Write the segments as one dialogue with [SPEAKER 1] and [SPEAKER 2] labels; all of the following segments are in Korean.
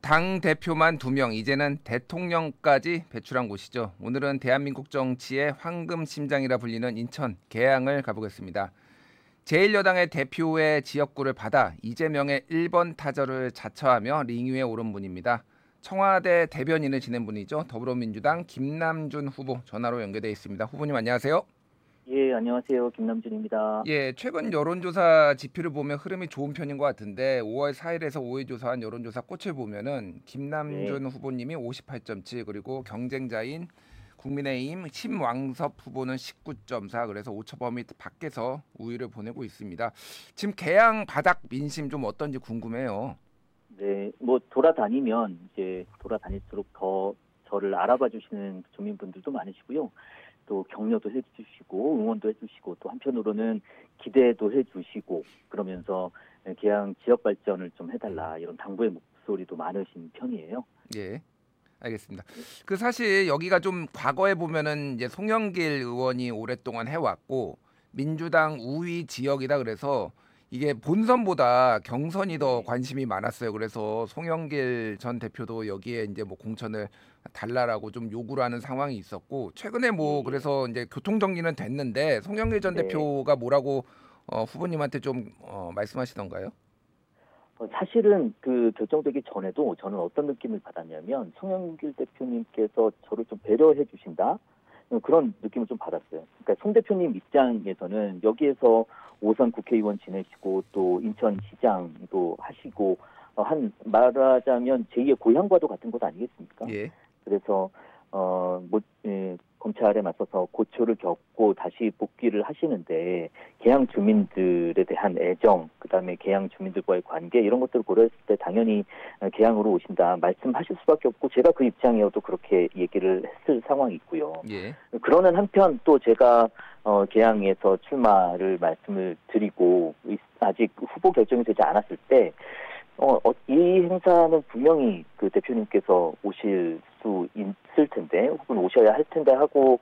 [SPEAKER 1] 당 대표만 2명, 이제는 대통령까지 배출한 곳이죠. 오늘은 대한민국 정치의 황금 심장이라 불리는 인천 계양을 가보겠습니다. 제1여당의 대표의 지역구를 받아 이재명의 1번 타자를 자처하며 링 위에 오른 분입니다. 청와대 대변인을 지낸 분이죠. 더불어민주당 김남준 후보 전화로 연결돼 있습니다. 후보님 안녕하세요.
[SPEAKER 2] 예, 안녕하세요. 김남준입니다.
[SPEAKER 1] 예, 최근 여론조사 지표를 보면 흐름이 좋은 편인 것 같은데 5월 4일에서 5일 조사한 여론조사 꽃을 보면은
[SPEAKER 2] 네,
[SPEAKER 1] 김남준 후보님이 58.7 그리고 경쟁자인 국민의힘 심왕섭 후보는 19.4 그래서 오차 범위 밖에서 우위를 보내고 있습니다. 지금 개항 바닥 민심 좀 어떤지 궁금해요.
[SPEAKER 2] 네, 뭐 돌아다니면 이제 돌아다닐수록 더 저를 알아봐 주시는 주민분들도 많으시고요. 또 격려도 해주시고 응원도 해주시고 또 한편으로는 기대도 해주시고 그러면서 계양 지역 발전을 좀 해달라 이런 당부의 목소리도 많으신 편이에요.
[SPEAKER 1] 예. 알겠습니다. 그 사실 여기가 좀 과거에 보면은 이제 송영길 의원이 오랫동안 해왔고 민주당 우위 지역이다 그래서 이게 본선보다 경선이 더
[SPEAKER 2] 네,
[SPEAKER 1] 관심이 많았어요. 그래서 송영길 전 대표도 여기에 이제 뭐 공천을 달라라고 좀 요구를 하는 상황이 있었고 최근에
[SPEAKER 2] 예,
[SPEAKER 1] 뭐
[SPEAKER 2] 예.
[SPEAKER 1] 그래서 이제 교통 정리는 됐는데 송영길 전
[SPEAKER 2] 네.
[SPEAKER 1] 대표가 뭐라고 후보님한테 좀 말씀하시던가요?
[SPEAKER 2] 사실은 그 결정되기 전에도 저는 어떤 느낌을 받았냐면 송영길 대표님께서 저를 좀 배려해 주신다 그런 느낌을 좀 받았어요. 그러니까 송 대표님 입장에서는 여기에서 5선 국회의원 지내시고 또 인천시장도 하시고 한 말하자면 제2의 고향과도 같은 곳 아니겠습니까?
[SPEAKER 1] 예.
[SPEAKER 2] 그래서 검찰에 맞서서 고초를 겪고 다시 복귀를 하시는데 계양 주민들에 대한 애정, 그다음에 계양 주민들과의 관계 이런 것들을 고려했을 때 당연히 계양으로 오신다 말씀하실 수밖에 없고 제가 그 입장이어도 그렇게 얘기를 했을 상황이 있고요.
[SPEAKER 1] 예.
[SPEAKER 2] 그러는 한편 또 제가 계양에서 출마를 말씀을 드리고 아직 후보 결정이 되지 않았을 때 이 행사는 분명히 그 대표님께서 오실 수 있을 텐데, 혹은 오셔야 할 텐데 하고,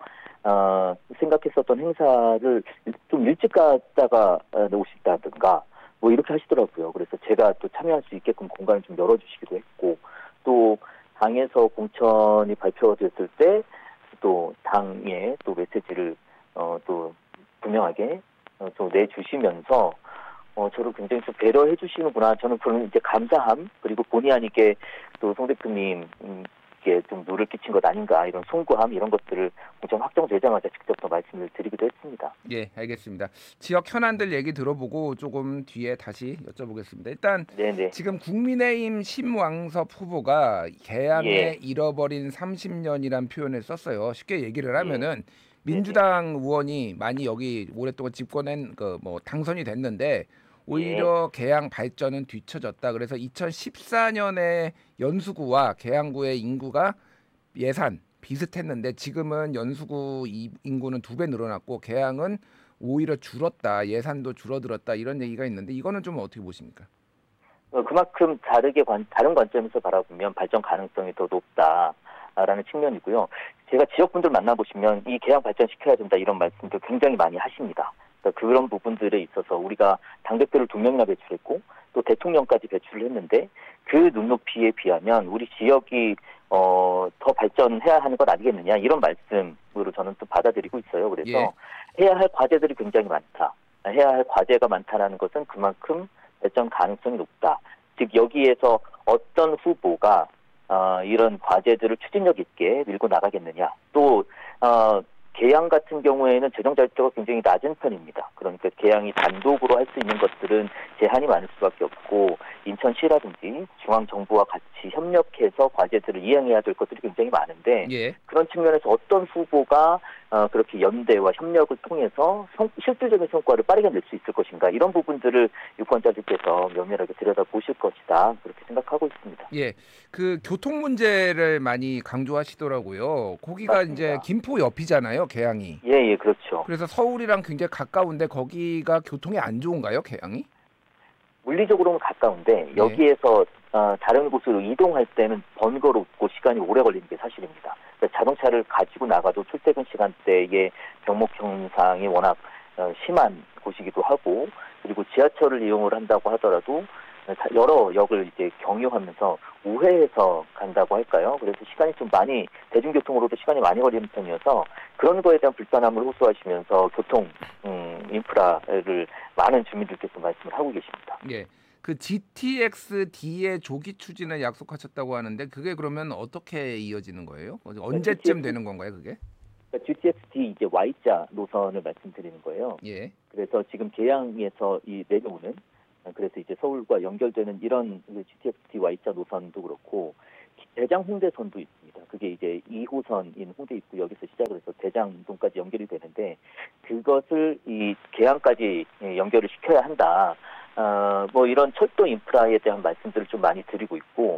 [SPEAKER 2] 생각했었던 행사를 좀 일찍 갔다가 오신다든가, 뭐 이렇게 하시더라고요. 그래서 제가 또 참여할 수 있게끔 공간을 좀 열어주시기도 했고, 또 당에서 공천이 발표됐을 때, 또 당에 또 메시지를, 또 분명하게 좀 내주시면서, 저를 굉장히 좀 배려해 주시는구나. 저는 그런 이제 감사함, 그리고 본의 아니게 또 송 대표님께 좀 누를 끼친 것 아닌가, 이런 송구함, 이런 것들을 공천 확정되자마자 직접 또 말씀을 드리기도 했습니다.
[SPEAKER 1] 예, 알겠습니다. 지역 현안들 얘기 들어보고 조금 뒤에 다시 여쭤보겠습니다. 일단
[SPEAKER 2] 네네.
[SPEAKER 1] 지금 국민의힘 심왕섭 후보가 개항에
[SPEAKER 2] 예,
[SPEAKER 1] 잃어버린 30년이란 표현을 썼어요. 쉽게 얘기를
[SPEAKER 2] 예,
[SPEAKER 1] 하면은
[SPEAKER 2] 네네.
[SPEAKER 1] 민주당 의원이 많이 여기 오랫동안 집권한 그 뭐 당선이 됐는데
[SPEAKER 2] 예,
[SPEAKER 1] 오히려 개항 발전은 뒤처졌다. 그래서 2014년에 연수구와 계양구의 인구가 예산 비슷했는데 지금은 연수구 인구는 2배 늘어났고 계양은 오히려 줄었다. 예산도 줄어들었다. 이런 얘기가 있는데 이거는 좀 어떻게 보십니까?
[SPEAKER 2] 그만큼 다른 관점에서 바라보면 발전 가능성이 더 높다라는 측면이고요. 제가 지역분들 만나보시면 이 계양 발전시켜야 된다 이런 말씀도 굉장히 많이 하십니다. 그러니까 그런 부분들에 있어서 우리가 당대표를 2명이나 배출했고 또 대통령까지 배출을 했는데 그 눈높이에 비하면 우리 지역이 더 발전해야 하는 것 아니겠느냐 이런 말씀으로 저는 또 받아들이고 있어요.
[SPEAKER 1] 예.
[SPEAKER 2] 그래서 해야 할 과제들이 굉장히 많다. 해야 할 과제가 많다라는 것은 그만큼 발전 가능성이 높다. 즉 여기에서 어떤 후보가 이런 과제들을 추진력 있게 밀고 나가겠느냐. 또 계양 같은 경우에는 재정 자유도가 굉장히 낮은 편입니다. 그러니까 계양이 단독으로 할 수 있는 것들은 제한이 많을 수밖에 없고 인천시라든지 중앙정부와 같이 협력해서 과제들을 이행해야 될 것들이 굉장히 많은데
[SPEAKER 1] 예.
[SPEAKER 2] 그런 측면에서 어떤 후보가 그렇게 연대와 협력을 통해서 실질적인 성과를 빠르게 낼 수 있을 것인가 이런 부분들을 유권자들께서 면밀하게 들여다보실 것이다 그렇게 생각하고 있습니다.
[SPEAKER 1] 예. 그 교통 문제를 많이 강조하시더라고요. 거기가 이제
[SPEAKER 2] 맞습니다.
[SPEAKER 1] 김포 옆이잖아요, 계양이.
[SPEAKER 2] 예, 예, 그렇죠.
[SPEAKER 1] 그래서 서울이랑 굉장히 가까운데 거기가 교통이 안 좋은가요, 계양이?
[SPEAKER 2] 물리적으로는 가까운데
[SPEAKER 1] 예.
[SPEAKER 2] 여기에서 다른 곳으로 이동할 때는 번거롭고 시간이 오래 걸리는 게 사실입니다. 그러니까 자동차를 가지고 나가도 출퇴근 시간대에 병목 현상이 워낙 심한 곳이기도 하고 그리고 지하철을 이용을 한다고 하더라도 여러 역을 이제 경유하면서 우회해서 간다고 할까요? 그래서 시간이 좀 많이 대중교통으로도 시간이 많이 걸리는 편이어서 그런 거에 대한 불편함을 호소하시면서 교통 인프라를 많은 주민들께서 말씀을 하고 계십니다.
[SPEAKER 1] 예. 그 GTX-D의 조기 추진을 약속하셨다고 하는데 그게 그러면 어떻게 이어지는 거예요? 언제쯤 되는 건가요, 그게?
[SPEAKER 2] GTX-D 이제 Y자 노선을 말씀드리는 거예요.
[SPEAKER 1] 예.
[SPEAKER 2] 그래서 지금 계양에서 이 내려오는 그래서 이제 서울과 연결되는 이런 GTX-D Y자 노선도 그렇고 대장 홍대선도 있습니다. 그게 이제 2호선인 홍대 입구 역에서 시작을 해서 대장동까지 연결이 되는데 그것을 이 계양까지 연결을 시켜야 한다. 뭐 이런 철도 인프라에 대한 말씀들을 좀 많이 드리고 있고